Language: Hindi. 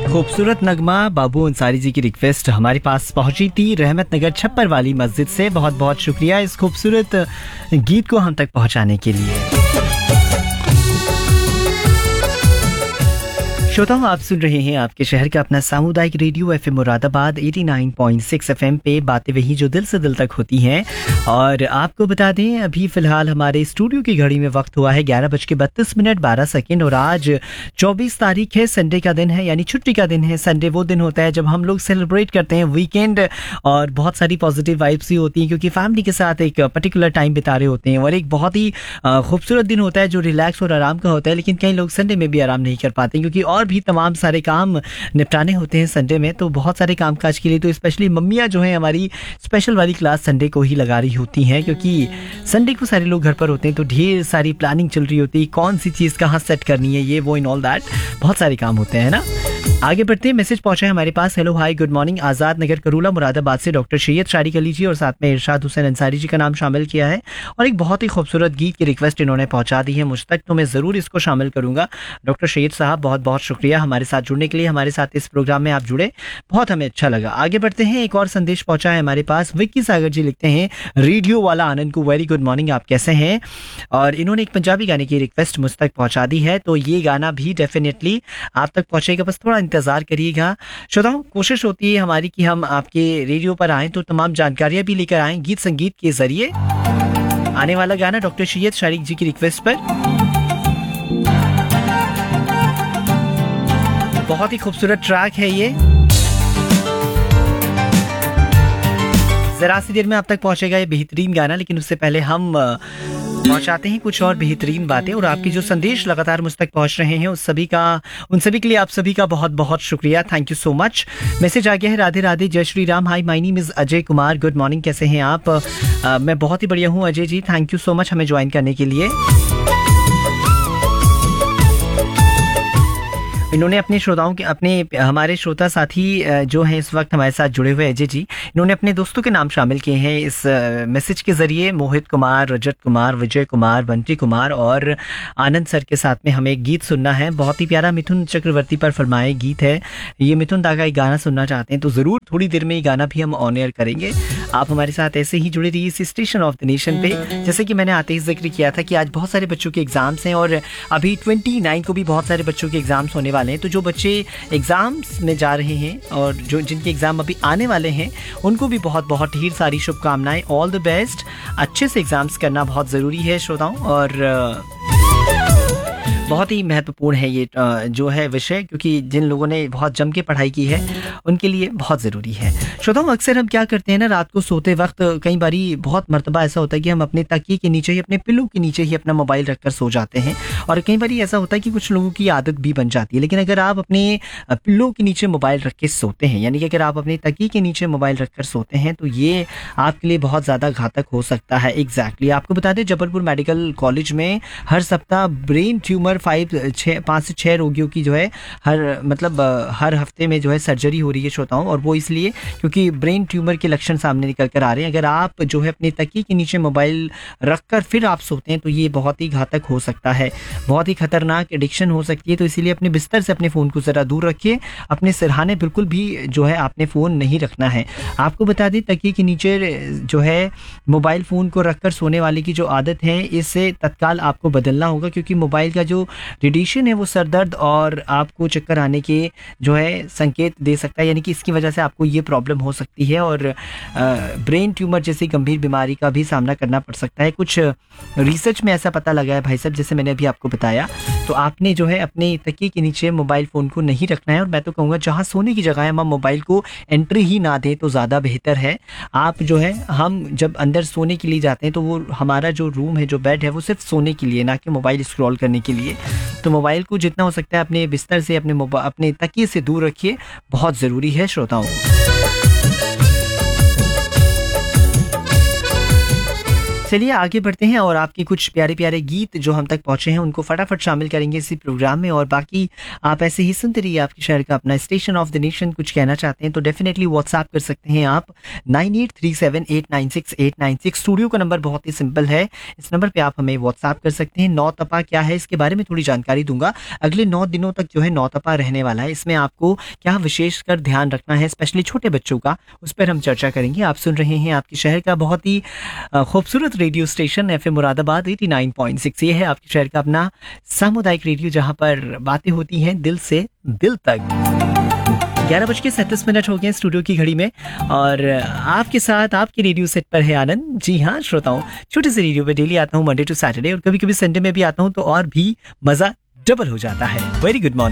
खूबसूरत नगमा बाबू अंसारी जी की रिक्वेस्ट हमारे पास पहुंची थी रहमत नगर छप्पर वाली मस्जिद से। बहुत बहुत शुक्रिया इस खूबसूरत गीत को हम तक पहुंचाने के लिए। श्रोताओं, आप सुन रहे हैं आपके शहर का अपना सामुदायिक रेडियो एफएम मुरादाबाद 89.6 एफएम पे बातें वही जो दिल से दिल तक होती हैं। और आपको बता दें अभी फ़िलहाल हमारे स्टूडियो की घड़ी में वक्त हुआ है 11:32 और आज 24 तारीख है, संडे का दिन है, यानी छुट्टी का दिन है। संडे वो दिन होता है जब हम लोग सेलिब्रेट करते हैं वीकेंड और बहुत सारी पॉजिटिव वाइब्स ही होती हैं क्योंकि फैमिली के साथ एक पर्टिकुलर टाइम बिता रहे होते हैं और एक बहुत ही खूबसूरत दिन होता है जो रिलैक्स और आराम का होता है। लेकिन कई लोग संडे में भी आराम नहीं कर पाते क्योंकि और भी तमाम सारे काम निपटाने होते हैं संडे में। तो बहुत सारे कामकाज के लिए तो स्पेशली मम्मियाँ जो हैं हमारी स्पेशल वाली क्लास संडे को ही लगा रही होती हैं क्योंकि संडे को सारे लोग घर पर होते हैं तो ढेर सारी प्लानिंग चल रही होती है, कौन सी चीज़ कहाँ सेट करनी है, ये वो इन ऑल दैट बहुत सारे काम होते हैं ना। आगे बढ़ते हैं, मैसेज पहुंचा है हमारे पास। Hello hi good morning, Azad Nagar करूला Moradabad से डॉक्टर सैयद शारिक अली जी और साथ में इरशाद हुसैन अंसारी जी का नाम शामिल किया है और एक बहुत ही खूबसूरत गीत की रिक्वेस्ट इन्होंने पहुंचा दी है मुझ तक, तो मैं ज़रूर इसको शामिल करूंगा। डॉक्टर सैयद साहब बहुत बहुत शुक्रिया हमारे साथ जुड़ने के लिए, हमारे साथ इस प्रोग्राम में आप जुड़े, बहुत हमें अच्छा लगा। आगे बढ़ते हैं, एक और संदेश पहुंचा है हमारे पास। विक्की सागर जी लिखते हैं रेडियो वाला आनंद को वेरी गुड मॉर्निंग, आप कैसे हैं? और इन्होंने एक पंजाबी गाने की रिक्वेस्ट मुझ तक पहुंचा दी है, तो ये गाना भी डेफिनेटली आप तक पहुंचेगा, बस थोड़ा इंतजार करिएगा। श्रोताओं, कोशिश होती है हमारी कि हम आपके रेडियो पर आएं तो तमाम जानकारियां भी लेकर आएं गीत संगीत के जरिए। आने वाला गाना डॉक्टर सैयद शारिक जी की रिक्वेस्ट पर बहुत ही खूबसूरत ट्रैक है ये, जरा सी देर में आप तक पहुंचेगा ये बेहतरीन गाना। लेकिन उससे पहले हम पहुंचाते हैं कुछ और बेहतरीन बातें और आपके जो संदेश लगातार मुझ तक पहुंच रहे हैं उन सभी के लिए आप सभी का बहुत बहुत शुक्रिया, thank you so much. Message आ गया है, राधे राधे, जय Shri Ram, hi my name is Ajay Kumar, good morning, कैसे हैं आप? मैं बहुत ही बढ़िया हूं Ajay ji, thank you so much हमें ज्वाइन करने के लिए। इन्होंने अपने श्रोताओं के हमारे श्रोता साथी जो हैं इस वक्त हमारे साथ जुड़े हुए अजय जी, इन्होंने अपने दोस्तों के नाम शामिल किए हैं इस मैसेज के जरिए। मोहित कुमार, रजत कुमार, विजय कुमार, बंटी कुमार और आनंद सर के साथ में हमें एक गीत सुनना है, बहुत ही प्यारा मिथुन चक्रवर्ती पर फरमाए गीत है ये। मिथुन दा का एक गाना सुनना चाहते हैं तो ज़रूर थोड़ी देर में ये गाना भी हम ऑन एयर करेंगे। आप हमारे साथ ऐसे ही जुड़े रहिए इस स्टेशन ऑफ द नेशन पे। जैसे कि मैंने आते ही जिक्र किया था कि आज बहुत सारे बच्चों के एग्जाम्स हैं और अभी 29 को भी बहुत सारे बच्चों के एग्जाम्स होने वाले हैं। तो जो बच्चे एग्जाम्स में जा रहे हैं और जो जिनके एग्जाम अभी आने वाले हैं उनको भी बहुत बहुत ढेर सारी शुभकामनाएं, ऑल द बेस्ट। अच्छे से एग्जाम्स करना बहुत ज़रूरी है श्रोताओं और बहुत ही महत्वपूर्ण है ये जो है विषय, क्योंकि जिन लोगों ने बहुत जम के पढ़ाई की है उनके लिए बहुत ज़रूरी है। श्रोताओं, अक्सर हम क्या करते हैं ना, रात को सोते वक्त कई बारी बहुत मर्तबा ऐसा होता है कि हम अपने तकिए के नीचे ही, अपने पिल्लो के नीचे ही अपना मोबाइल रखकर सो जाते हैं और कई बारी ऐसा होता है कि कुछ लोगों की आदत भी बन जाती है। लेकिन अगर आप अपने पिल्लो के नीचे मोबाइल रख के सोते हैं, यानी कि अगर आप अपने तकिए के नीचे मोबाइल रखकर सोते हैं तो ये आपके लिए बहुत ज़्यादा घातक हो सकता है। एग्जैक्टली आपको बता दें जबलपुर मेडिकल कॉलेज में हर सप्ताह ब्रेन ट्यूमर 5 से 6 रोगियों की जो है हर हफ्ते में जो है सर्जरी हो रही है श्रोताओं, और वो इसलिए क्योंकि ब्रेन ट्यूमर के लक्षण सामने निकल कर आ रहे हैं। अगर आप जो है अपने तकिए के नीचे मोबाइल रखकर फिर आप सोते हैं तो ये बहुत ही घातक हो सकता है, बहुत ही खतरनाक एडिक्शन हो सकती है। तो इसीलिए अपने बिस्तर से अपने फ़ोन को ज़रा दूर रखिए, अपने सिरहाने बिल्कुल भी जो है आपने फ़ोन नहीं रखना है। आपको बता दें तकिए के नीचे जो है मोबाइल फ़ोन को रखकर सोने वाले की जो आदत है इससे तत्काल आपको बदलना होगा, क्योंकि मोबाइल का जो रेडिएशन है वो सर दर्द और आपको चक्कर आने के जो है संकेत दे सकता है, यानी कि इसकी वजह से आपको ये प्रॉब्लम हो सकती है और ब्रेन ट्यूमर जैसी गंभीर बीमारी का भी सामना करना पड़ सकता है। कुछ रिसर्च में ऐसा पता लगा है भाई साहब, जैसे मैंने अभी आपको बताया। तो आपने जो है अपने तकिए के नीचे मोबाइल फ़ोन को नहीं रखना है और मैं तो कहूँगा जहाँ सोने की जगह है हम मोबाइल को एंट्री ही ना दें तो ज़्यादा बेहतर है। आप जो है हम जब अंदर सोने के लिए जाते हैं तो वो हमारा जो रूम है, जो बेड है, वो सिर्फ सोने के लिए, ना कि मोबाइल स्क्रॉल करने के लिए। तो मोबाइल को जितना हो सकता है अपने बिस्तर से, अपने तकिए से दूर रखिए, बहुत ज़रूरी है श्रोताओं। चलिए आगे बढ़ते हैं और आपके कुछ प्यारे प्यारे गीत जो हम तक पहुंचे हैं उनको फटाफट शामिल करेंगे इसी प्रोग्राम में। और बाकी आप ऐसे ही सुनते रहिए आपके शहर का अपना स्टेशन ऑफ द नेशन। कुछ कहना चाहते हैं तो डेफिनेटली व्हाट्सएप कर सकते हैं आप 9837896896। स्टूडियो का नंबर बहुत ही सिंपल है, इस नंबर पे आप हमें व्हाट्सएप कर सकते हैं। नौ तपा क्या है इसके बारे में थोड़ी जानकारी दूंगा। अगले 9 दिनों तक जो है नौ तपा रहने वाला है। इसमें आपको क्या विशेषकर ध्यान रखना है, स्पेशली छोटे बच्चों का, उस पर हम चर्चा करेंगे। आप सुन रहे हैं आपके शहर का बहुत ही खूबसूरत रेडियो स्टेशन एफएम मुरादाबाद 89.6। ये है आपके शहर का अपना सामुदायिक रेडियो जहां पर बातें होती हैं दिल से दिल तक। 11:37 हो गए स्टूडियो की घड़ी में और आपके साथ आपके रेडियो सेट पर है आनंद। जी हाँ श्रोताओं, छोटे से रेडियो पे डेली आता हूँ मंडे टू सैटरडे और कभी कभी संडे में भी आता हूँ तो और भी मजा डबल हो जाता है। Very good morning.